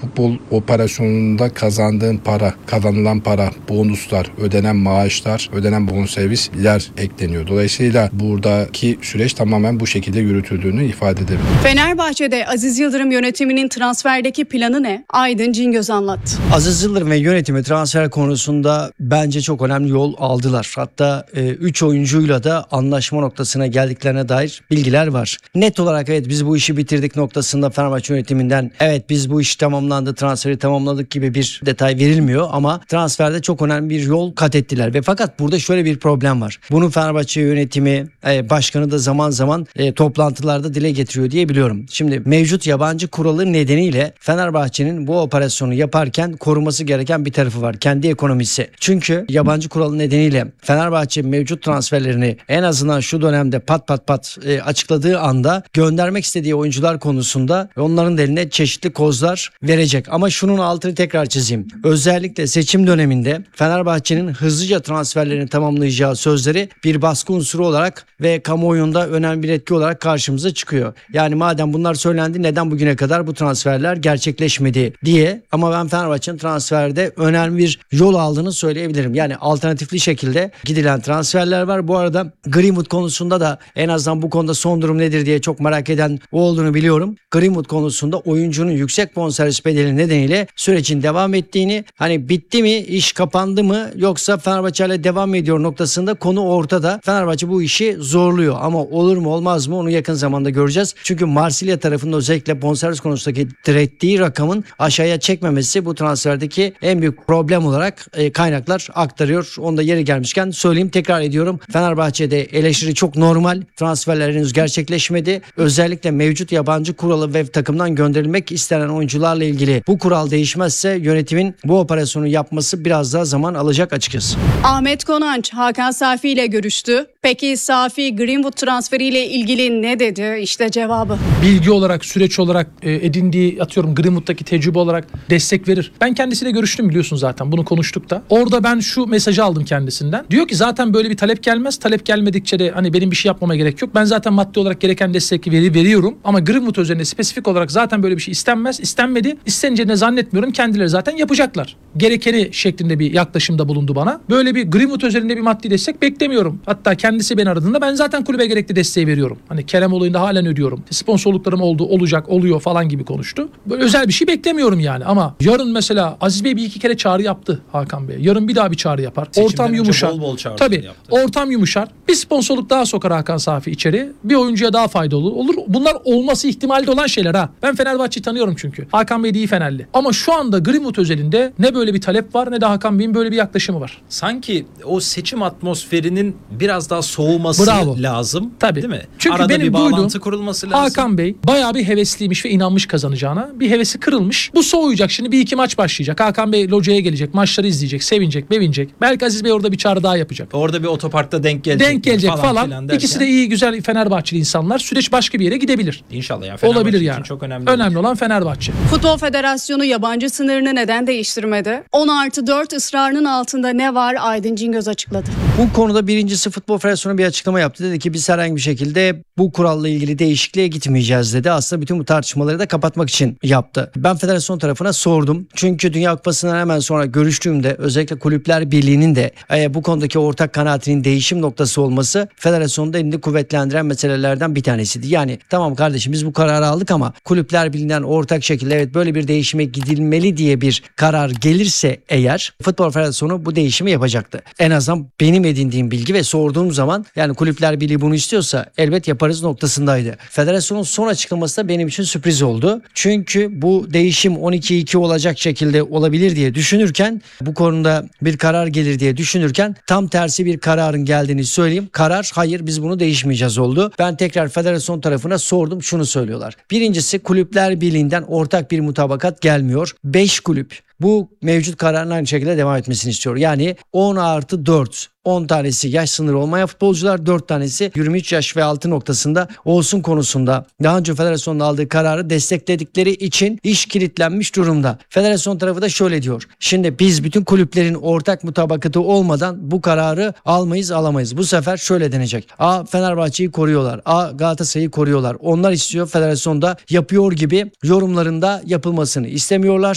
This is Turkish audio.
futbol operasyonunda kazandığın para, kazanılan para, bonuslar, ödenen maaşlar, ödenen bonservisler ekleniyor. Dolayısıyla buradaki süreç tamamen bu şekilde yürütüldüğünü ifade edebilirim. Fenerbahçe'de Aziz Yıldırım yönetiminin transferdeki planı ne? Aydın Cingöz anlattı. Aziz Yıldırım ve yönetimi transfer konusunda bence çok önemli yol aldılar. Hatta 3 oyuncuyla da anlaşma noktasına geldiklerine dair bilgiler var. Net olarak evet biz bu işi bitirdik noktasında Fenerbahçe yönetiminden evet biz bu iş tamamlandı, transferi tamamladık gibi bir detay verilmiyor ama transferde çok önemli bir yol kat ettiler. Ve fakat burada şöyle bir problem var. Bunu Fenerbahçe yönetimi, başkanı da zaman zaman toplantılarda dile getiriyor diye biliyorum. Şimdi mevcut yabancı kuralı nedeniyle Fenerbahçe'nin bu operasyonu yaparken koruması gereken bir tarafı var. Kendi ekonomisi. Çünkü yabancı kuralı nedeniyle Fenerbahçe mevcut transferlerini en azından şu dönemde pat açıkladığı anda göndermek istediği oyuncular konusunda onların da eline çeşitli kozlar verecek. Ama şunun altını tekrar çizeyim. Özellikle seçim döneminde Fenerbahçe'nin hızlıca transferlerini tamamlayacağı sözleri bir baskı unsuru olarak ve kamuoyunda önemli bir etki olarak karşımıza çıkıyor. Yani madem bunlar söylendi neden bugüne kadar bu transferler gerçekleşmedi diye, ama ben Fenerbahçe'nin transferde önemli bir yol aldığını söyleyebilirim. Yani alternatifli şekilde gidilen transferler var. Bu arada Greenwood konusunda da en azından bu konuda son durum nedir diye çok merak eden o olduğunu biliyorum. Greenwood konusunda oyuncunun yüksek bonservis bedeli nedeniyle sürecin devam ettiğini, hani bitti mi, iş kapandı mı yoksa Fenerbahçe ile devam ediyor noktasında konu ortada. Fenerbahçe bu işi zorluyor ama olur mu olmaz mı onu yakın zamanda göreceğiz. Çünkü Marsilya tarafında özellikle bonservis konusundaki direttiği rakamın aşağıya çekmemesi bu transferdeki en büyük problem olarak kaynaklar aktarıyor. Onu da yeri gelmişken söyleyeyim, tekrar ediyorum. Fenerbahçe'de eleştiri çok normal. Transferler henüz gerçekleşmedi. Özellikle mevcut yabancı kuralı ve takımdan gönderilmek istenen oyuncularla ilgili bu kural değişmezse yönetimin bu operasyonu yapması biraz daha zaman alacak açıkçası. Ahmet Konanç, Hakan Safi ile görüştü. Peki Safi Greenwood transferiyle ilgili ne dedi? İşte cevabı. Bilgi olarak, süreç olarak edindiği, atıyorum Greenwood'daki tecrübe olarak destek verir. Ben kendisiyle görüştüm biliyorsun zaten. Bunu konuştuk da. Orada ben şu mesajı aldım kendisinden. Diyor ki zaten böyle bir talep gelmez. Talep gelmedikçe de hani benim bir şey yapmama gerek yok. Ben zaten maddi olarak gereken desteği veriyorum. Ama Greenwood üzerine spesifik olarak zaten böyle bir şey istenmez. İstenmedi. İsteneceğini zannetmiyorum. Kendileri zaten yapacaklar. Gerekeni şeklinde bir yaklaşımda bulundu bana. Böyle bir Greenwood üzerinde bir maddi destek beklemiyorum. Hatta kendisi beni aradığında ben zaten kulübe gerekli desteği veriyorum. Hani Kerem olayında halen ödüyorum. Sponsorluklarım oldu, olacak, oluyor falan gibi konuştu. Böyle özel bir şey beklemiyorum yani. Ama yarın mesela Aziz Bey bir iki kere çağrı yaptı Hakan Bey. Yarın bir daha bir çağrı yapar. Seçimden ortam yumuşar. Bol Tabii. yaptı. Ortam yumuşar. Bir sponsorluk daha sokar Hakan Safi içeri. Bir oyuncuya daha faydalı olur. Bunlar olması ihtimali de olan şeyler ha. Ben Fenerbahçe'yi tanıyorum çünkü. Hakan Bey de iyi Fenerli. Ama şu anda Greenwood özelinde ne böyle bir talep var ne de Hakan Bey'in böyle bir yaklaşımı var. Sanki o seçim atmosferinin biraz daha soğuması lazım. Tabii. Değil mi? Çünkü arada benim bir bağlantı duyduğum kurulması lazım. Hakan Bey bayağı bir hevesliymiş ve inanmış kazanacağına. Bir hevesi kırılmış. Bu soğuyacak. Şimdi bir iki maç başlayacak. Hakan Bey locaya gelecek. Maçları izleyecek. Sevinecek, bevinecek. Belki Aziz Bey orada bir çağrı daha yapacak. Orada bir otoparkta denk gelecek falan. İkisi de iyi güzel Fenerbahçeli insanlar. Süreç başka bir yere gidebilir. İnşallah yani. Fenerbahçe olabilir için yani. çok önemli. Önemli olan Fenerbahçe. Futbol Federasyonu yabancı sınırını neden değiştirmedi? 10+4 ısrarının altında ne var? Aydın Cingöz açıkladı. Bu konuda birincisi Futbol Federasyonu bir açıklama yaptı. Dedi ki biz herhangi bir şekilde bu kuralla ilgili değişikliğe gitmeyeceğiz dedi. Aslında bütün bu tartışmaları da kapatmak için yaptı. Ben federasyon tarafına sordum. Çünkü Dünya Kupası'ndan hemen sonra görüştüğümde özellikle Kulüpler Birliği'nin de bu konudaki ortak kanaatinin değişim noktası olması federasyonda elini kuvvetlendiren meselelerden bir tanesiydi. Yani tamam kardeşim biz bu kararı aldık ama Kulüpler Birliği'nden ortak şekilde evet böyle bir değişime gidilmeli diye bir karar gelirse eğer Futbol Federasyonu bu değişimi yapacaktı. En azından benim edindiğim bilgi ve sorduğum zaman yani Kulüpler Birliği bunu istiyorsa elbet yaparız noktasındaydı. Federasyonun son açıklaması da benim için sürpriz oldu. Çünkü bu değişim 12-2 olacak şekilde olabilir diye düşünürken, bu konuda bir karar gelir diye düşünürken tam tersi bir kararın geldiğini söyleyeyim. Karar hayır biz bunu değişmeyeceğiz oldu. Ben tekrar federasyon tarafına sordum, şunu söylüyorlar. Birincisi Kulüpler Birliği'nden ortak bir mutabakat gelmiyor. 5 kulüp bu mevcut kararın aynı şekilde devam etmesini istiyor. Yani 10+4. 10 tanesi yaş sınırı olmayan futbolcular, 4 tanesi 23 yaş ve altı noktasında olsun konusunda daha önce federasyonun aldığı kararı destekledikleri için iş kilitlenmiş durumda. Federasyon tarafı da şöyle diyor. Şimdi biz bütün kulüplerin ortak mutabakatı olmadan bu kararı alamayız. Bu sefer şöyle denecek. A Fenerbahçe'yi koruyorlar. A Galatasaray'ı koruyorlar. Onlar istiyor, federasyonda yapıyor gibi yorumlarında yapılmasını istemiyorlar.